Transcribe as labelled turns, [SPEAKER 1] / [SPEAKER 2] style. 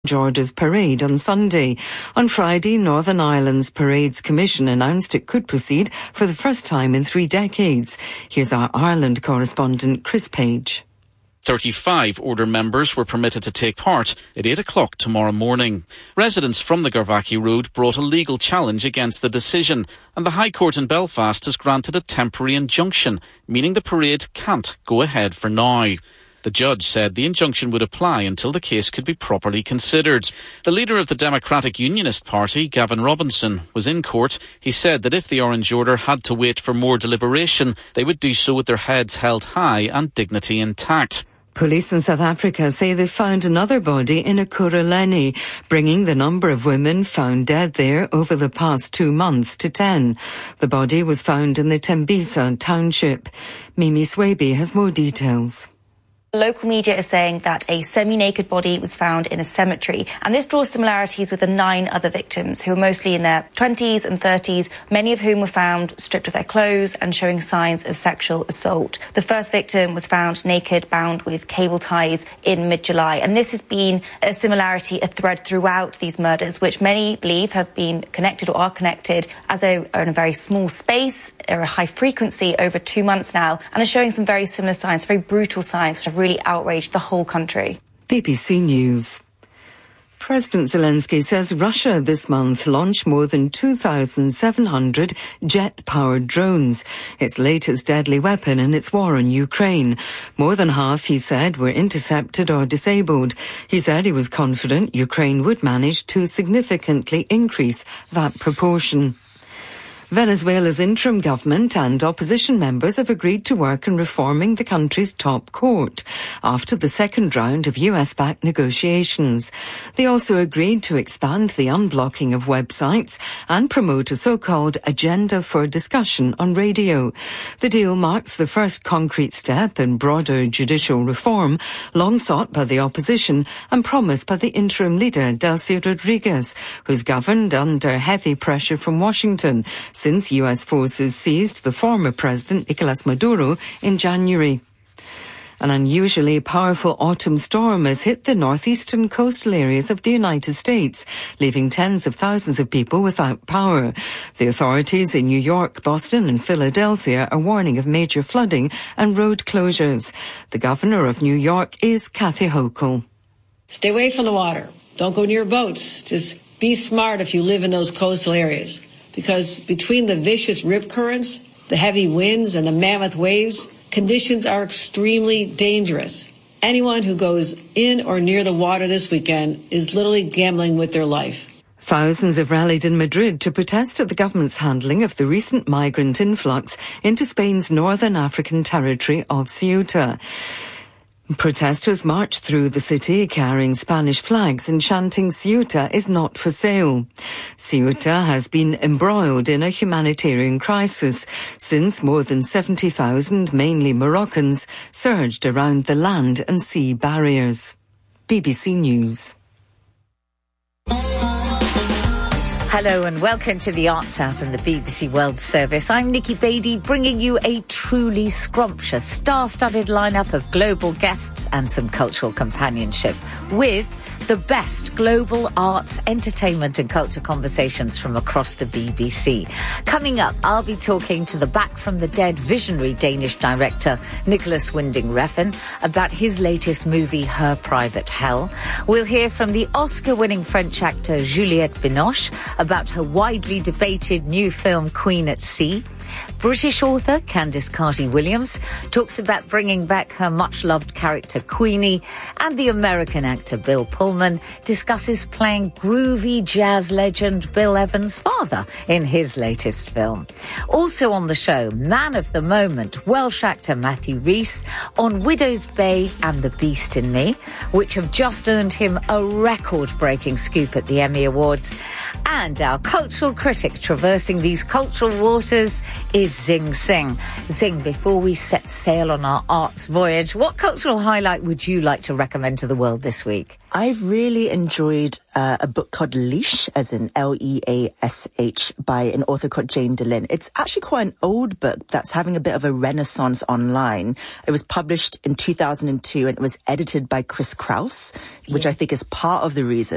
[SPEAKER 1] George's parade on Sunday. On Friday, Northern Ireland's Parades Commission announced it could proceed for the first time in 3 decades. Here's our Ireland correspondent Chris Page.
[SPEAKER 2] 35 order members were permitted to take part at 8 o'clock tomorrow morning. Residents from the Garvaghy Road brought a legal challenge against the decision, and the High Court in Belfast has granted a temporary injunction, meaning the parade can't go ahead for now. The judge said the injunction would apply until the case could be properly considered. The leader of the Democratic Unionist Party, Gavin Robinson, was in court. He said that if the Orange Order had to wait for more deliberation, they would do so with their heads held high and dignity intact.
[SPEAKER 1] Police in South Africa say they found another body in Ekurhuleni, bringing the number of women found dead there over the past 2 months to 10. The body was found in the Tembisa township. Mimi Swaby has more details.
[SPEAKER 3] Local media is saying that a semi-naked body was found in a cemetery, and this draws similarities with the 9 other victims, who were mostly in their 20s and 30s, many of whom were found stripped of their clothes and showing signs of sexual assault. The first victim was found naked, bound with cable ties in mid-July, and this has been a similarity, a thread throughout these murders, which many believe have been connected or are connected, as they are in a very small space, are a high frequency over 2 months now, and are showing some very similar signs, very brutal signs, which have really outraged the whole country.
[SPEAKER 1] BBC News. President Zelensky says Russia this month launched more than 2,700 jet-powered drones, its latest deadly weapon in its war on Ukraine. More than half, he said, were intercepted or disabled. He said he was confident Ukraine would manage to significantly increase that proportion. Venezuela's interim government and opposition members have agreed to work on reforming the country's top court after the second round of US-backed negotiations. They also agreed to expand the unblocking of websites and promote a so-called agenda for discussion on radio. The deal marks the first concrete step in broader judicial reform, long sought by the opposition and promised by the interim leader, Delcy Rodriguez, who's governed under heavy pressure from Washington since US forces seized the former president Nicolas Maduro in January. An unusually powerful autumn storm has hit the northeastern coastal areas of the United States, leaving tens of thousands of people without power. The authorities in New York, Boston and Philadelphia are warning of major flooding and road closures. The governor of New York is Kathy Hochul.
[SPEAKER 4] Stay away from the water. Don't go near boats. Just be smart if you live in those coastal areas. Because between the vicious rip currents, the heavy winds, and the mammoth waves, conditions are extremely dangerous. Anyone who goes in or near the water this weekend is literally gambling with their life.
[SPEAKER 1] Thousands have rallied in Madrid to protest at the government's handling of the recent migrant influx into Spain's northern African territory of Ceuta. Protesters marched through the city carrying Spanish flags and chanting Ceuta is not for sale. Ceuta has been embroiled in a humanitarian crisis since more than 70,000, mainly Moroccans, surged around the land and sea barriers. BBC News.
[SPEAKER 5] Hello and welcome to The Answer from the BBC World Service. I'm Nikki Beattie, bringing you a truly scrumptious, star-studded lineup of global guests and some cultural companionship with the best global arts, entertainment and culture conversations from across the BBC. Coming up, I'll be talking to the Back from the Dead visionary Danish director Nicolas Winding Refn about his latest movie, Her Private Hell. We'll hear from the Oscar-winning French actor Juliette Binoche about her widely debated new film Queen at Sea. British author Candice Carty-Williams talks about bringing back her much-loved character Queenie, and the American actor Bill Pullman discusses playing groovy jazz legend Bill Evans' father in his latest film. Also on the show, man of the moment, Welsh actor Matthew Rhys on Widow's Bay and The Beast in Me, which have just earned him a record-breaking scoop at the Emmy Awards. And our cultural critic traversing these cultural waters is Zing Singh. Zing, before we set sail on our arts voyage, what cultural highlight would you like to recommend to the world this week?
[SPEAKER 6] I've really enjoyed a book called Leash, as in Leash, by an author called Jane DeLynn. It's actually quite an old book that's having a bit of a renaissance online. It was published in 2002 and it was edited by Chris Kraus, which I think is part of the reason